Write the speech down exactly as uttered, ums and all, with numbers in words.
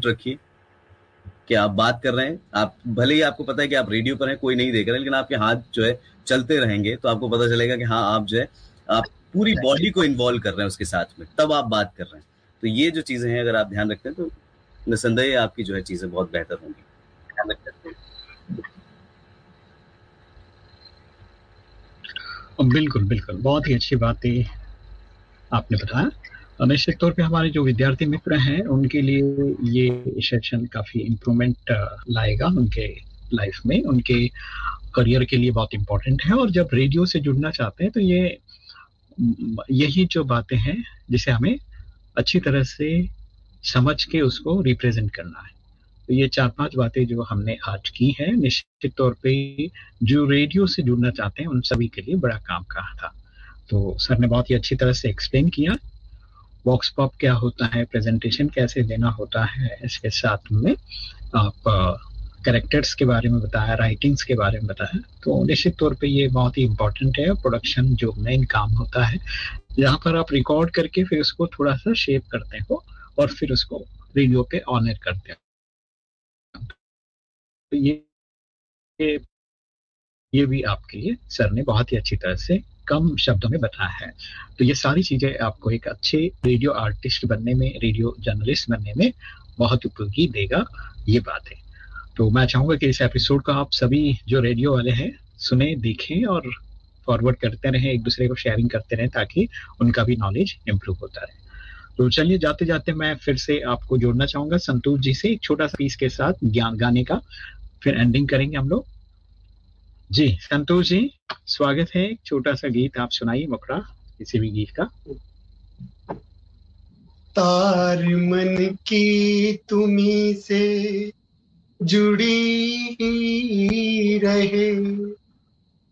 रखिए कि आप बात कर रहे हैं, आप भले ही आपको पता है कि आप रेडियो पर हैं, कोई नहीं देख रहा है, लेकिन आपके हाथ जो है चलते रहेंगे तो आपको पता चलेगा कि हाँ, आप जो है आप पूरी बॉडी को इन्वॉल्व कर रहे हैं उसके साथ में, तब आप बात कर रहे हैं। तो ये जो चीज़ें हैं अगर आप ध्यान रखते हैं तो निस्संदेह आपकी जो है चीज़ें बहुत बेहतर होंगी। ध्यान रखते हैं। बिल्कुल, बिल्कुल। बहुत ही अच्छी बातें आपने बताया। और निश्चित तौर पे हमारे जो विद्यार्थी मित्र हैं, उनके लिए ये सेशन काफ़ी इम्प्रूवमेंट लाएगा उनके लाइफ में, उनके करियर के लिए बहुत इम्पोर्टेंट है। और जब रेडियो से जुड़ना चाहते हैं तो ये यही जो बातें हैं जिसे हमें अच्छी तरह से समझ के उसको रिप्रेजेंट करना है। तो ये चार पांच बातें जो हमने आज की हैं, निश्चित तौर पे जो रेडियो से जुड़ना चाहते हैं उन सभी के लिए बड़ा काम का था। तो सर ने बहुत ही अच्छी तरह से एक्सप्लेन किया वॉक्स पॉप क्या होता है, प्रेजेंटेशन कैसे देना होता है, इसके साथ में आप कैरेक्टर्स के बारे में बताया, राइटिंग्स के बारे में बताया। तो निश्चित तौर पे ये बहुत ही इम्पोर्टेंट है। प्रोडक्शन जो मेन काम होता है, जहाँ पर आप रिकॉर्ड करके फिर उसको थोड़ा सा शेप करते हो और फिर उसको रेडियो पे ऑन एयर करते हो। तो ये ये ये भी आपके लिए सर ने बहुत ही अच्छी तरह से कम शब्दों में बताया है। तो ये सारी चीजें आपको एक अच्छे रेडियो आर्टिस्ट बनने में, रेडियो जर्नलिस्ट बनने में बहुत उपयोगी देगा, ये बात है। तो मैं चाहूंगा कि इस एपिसोड को आप सभी जो रेडियो वाले हैं सुने, देखें और फॉरवर्ड करते रहें, एक दूसरे को शेयरिंग करते रहें ताकि उनका भी नॉलेज इम्प्रूव होता रहे। तो चलिए, जाते जाते मैं फिर से आपको जोड़ना चाहूंगा संतोष जी से एक छोटा सा पीस के साथ ज्ञान गाने का, फिर एंडिंग करेंगे हम लोग। जी संतोष जी, स्वागत है। एक छोटा सा गीत आप सुनाइए, मुखड़ा किसी भी गीत का। तार मन की तुम्ही से जुड़ी ही रहे,